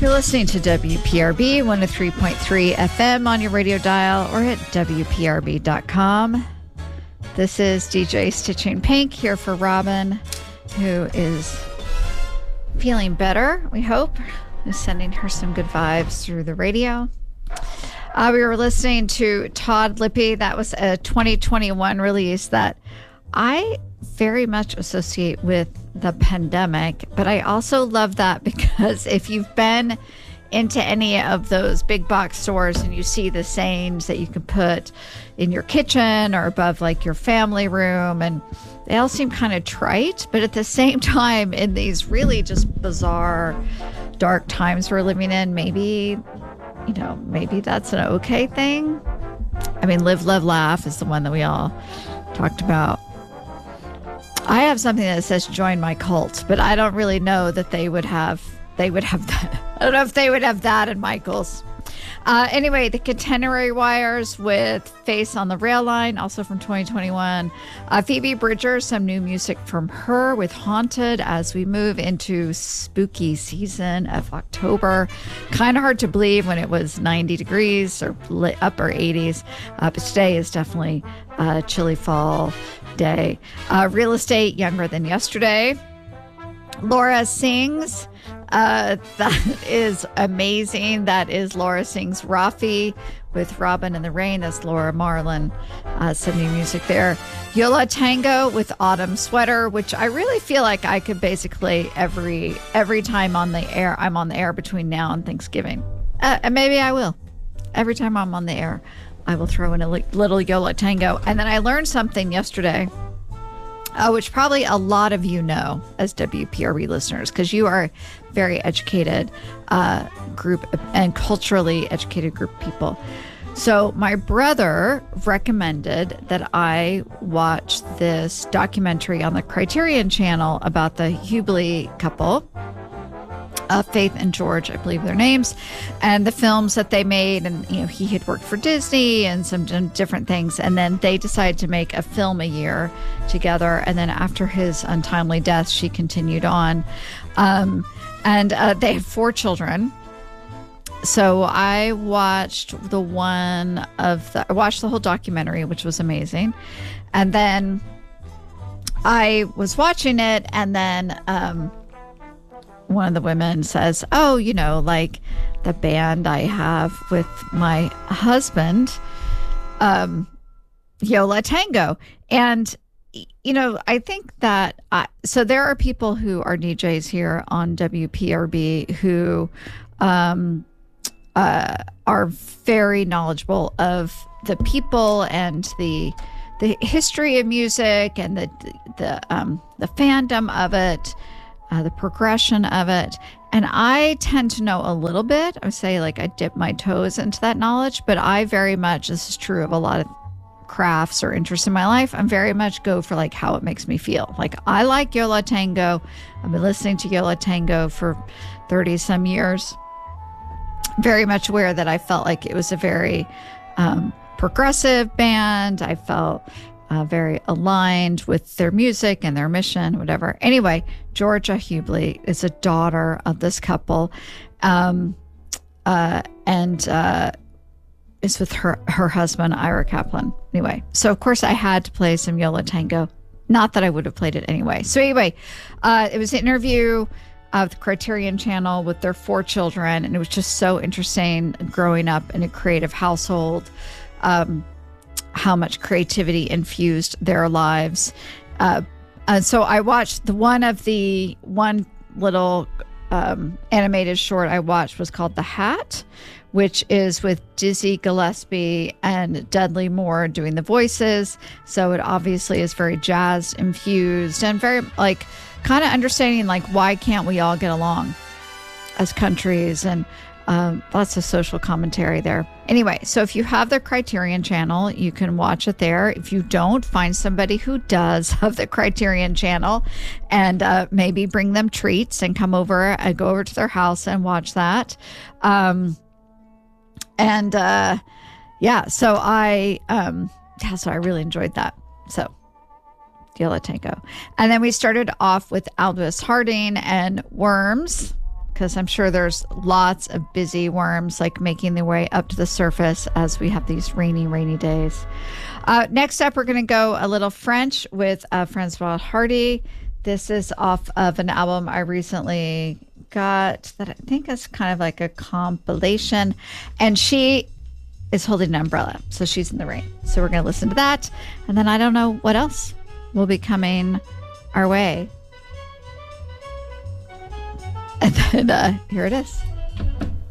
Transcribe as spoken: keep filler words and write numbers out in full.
You're listening to W P R B one oh three point three F M on your radio dial or at W P R B dot com. This is D J Stitching Pink here for Robin, who is feeling better, we hope. Is sending her some good vibes through the radio. Uh, we were listening to Todd Lippy. That was a twenty twenty-one release that I very much associate with the pandemic, but I also love that because if you've been into any of those big box stores and you see the sayings that you can put in your kitchen or above like your family room, and they all seem kind of trite, but at the same time, in these really just bizarre, dark times we're living in, maybe, you know, maybe that's an okay thing. I mean, Live, Love, Laugh is the one that we all talked about. I have something that says join my cult, but I don't really know that they would have, they would have that. I don't know if they would have that in Michael's. Uh, anyway, the Catenary Wires with Face on the Rail Line, also from twenty twenty-one. Uh, Phoebe Bridger, some new music from her with Haunted as we move into spooky season of October. Kind of hard to believe when it was ninety degrees or upper eighties, uh, but today is definitely a chilly fall day. Uh, Real Estate, Younger Than Yesterday. Laura Sings. Uh, that is amazing. That is Laura Sings Rafi with Robin in the Rain. That's Laura Marlin. Uh, some new music there. Yo La Tengo with Autumn Sweater, which I really feel like I could basically every every time on the air, I'm on the air between now and Thanksgiving. Uh, and maybe I will. Every time I'm on the air, I will throw in a li- little Yo La Tengo. And then I learned something yesterday, Uh, which probably a lot of you know as W P R B listeners, because you are a very educated uh, group and culturally educated group of people. So my brother recommended that I watch this documentary on the Criterion Channel about the Hubley couple, uh, Faith and George, I believe their names, and the films that they made. And, you know, he had worked for Disney and some different things. And then they decided to make a film a year together. And then after his untimely death, she continued on. Um, and uh, they have four children. So I watched the one of the, I watched the whole documentary, which was amazing. And then I was watching it, and then, um, one of the women says, oh, you know, like the band I have with my husband, um, Yo La Tengo. And, you know, I think that, I, so there are people who are D Js here on W P R B who um, uh, are very knowledgeable of the people and the the history of music and the, the, um, the fandom of it. Uh, the progression of it. And I tend to know a little bit. I would say like I dip my toes into that knowledge, but I very much, this is true of a lot of crafts or interests in my life, I'm very much go for like how it makes me feel. Like I like Yo La Tengo. I've been listening to Yo La Tengo for thirty some years. Very much aware that I felt like it was a very um, progressive band. I felt Uh, very aligned with their music and their mission, whatever. Anyway, Georgia Hubley is a daughter of this couple, um, uh, and uh, is with her her husband, Ira Kaplan. Anyway, so of course I had to play some Yo La Tengo. Not that I would have played it anyway. So anyway, uh, it was an interview of the Criterion Channel with their four children, and it was just so interesting growing up in a creative household. Um, how much creativity infused their lives. Uh, and so I watched the one of the one little um, animated short I watched was called The Hat, which is with Dizzy Gillespie and Dudley Moore doing the voices. So it obviously is very jazz infused and very like kind of understanding like why can't we all get along as countries, and Um, lots of social commentary there. Anyway, so if you have the Criterion Channel, you can watch it there. If you don't, find somebody who does have the Criterion Channel and uh, maybe bring them treats and come over and go over to their house and watch that. Um, and uh, yeah, so I, um, yeah, so I really enjoyed that. So Yo La Tengo. And then we started off with Aldous Harding and Worms, because I'm sure there's lots of busy worms like making their way up to the surface as we have these rainy, rainy days. Uh, next up, we're going to go a little French with uh, Francoise Hardy. This is off of an album I recently got that I think is kind of like a compilation. And she is holding an umbrella, so she's in the rain. So we're going to listen to that. And then I don't know what else will be coming our way. And then uh, here it is.